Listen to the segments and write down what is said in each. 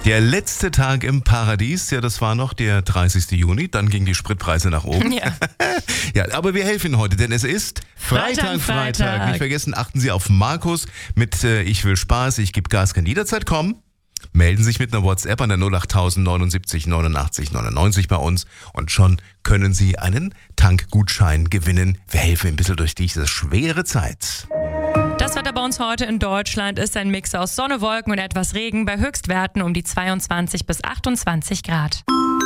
Der letzte Tag im Paradies, ja, das war noch der 30. Juni, dann gingen die Spritpreise nach oben. Ja. Ja, aber wir helfen Ihnen heute, denn es ist Freitag. Nicht vergessen, achten Sie auf Markus mit Ich will Spaß, ich gebe Gas, kann jederzeit kommen. Melden Sie sich mit einer WhatsApp an der 08000 79 89 99 bei uns und schon können Sie einen Tankgutschein gewinnen. Wir helfen ein bisschen durch diese schwere Zeit. Das Wetter bei uns heute in Deutschland ist ein Mix aus Sonne, Wolken und etwas Regen bei Höchstwerten um die 22 bis 28 Grad.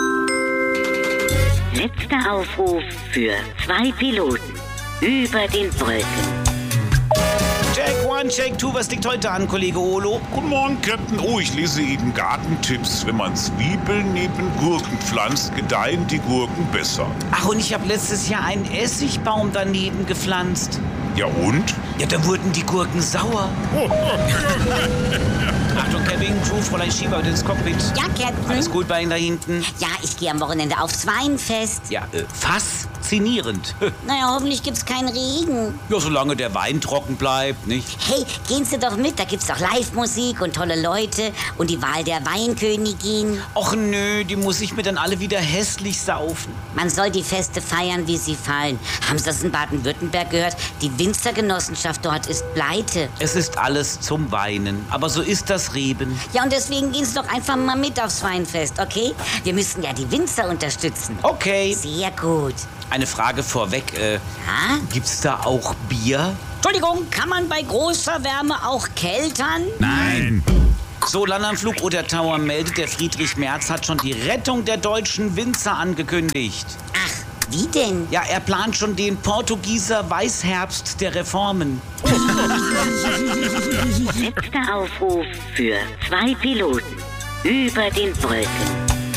Letzter Aufruf für 2 Piloten über den Wolken. Check 1, Check 2, was liegt heute an, Kollege Olo? Guten Morgen, Captain. Oh, ich lese eben Gartentipps. Wenn man Zwiebeln neben Gurken pflanzt, gedeihen die Gurken besser. Ach, und ich habe letztes Jahr einen Essigbaum daneben gepflanzt. Ja und? Ja, da wurden die Gurken sauer. Achtung, Kevin, Crew, Fräulein Schieber und ins Cockpit. Ja, Captain. Alles gut bei Ihnen da hinten? Ja, ich gehe am Wochenende aufs Weinfest. Ja, faszinierend. Naja, hoffentlich gibt's keinen Regen. Ja, solange der Wein trocken bleibt, nicht? Hey, gehen Sie doch mit, da gibt's doch Live-Musik und tolle Leute und die Wahl der Weinkönigin. Och nö, die muss ich mir dann alle wieder hässlich saufen. Man soll die Feste feiern, wie sie fallen. Haben Sie das in Baden-Württemberg gehört? Die Winzergenossenschaft dort ist pleite. Es ist alles zum Weinen, aber so ist das Reben. Ja, und deswegen gehen Sie doch einfach mal mit aufs Weinfest, okay? Wir müssen ja die Winzer unterstützen. Okay, Sehr gut. eine Frage vorweg. Ja? Gibt's da auch Bier? Entschuldigung, kann man bei großer Wärme auch keltern? Nein. So, Landanflug oder Tower meldet, der Friedrich Merz hat schon die Rettung der deutschen Winzer angekündigt. Ach, wie denn? Ja, er plant schon den Portugieser Weißherbst der Reformen. Letzter Aufruf für 2 Piloten über den Wolken.